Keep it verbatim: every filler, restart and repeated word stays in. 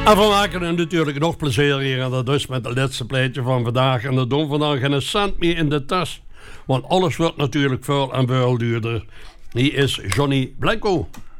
En we maken er natuurlijk nog plezier hier. En dat is met het laatste plaatje van vandaag. En dat doen we dan geen cent meer in de tas. Want alles wordt natuurlijk veel en veel duurder. Hier is Johnny Blanco.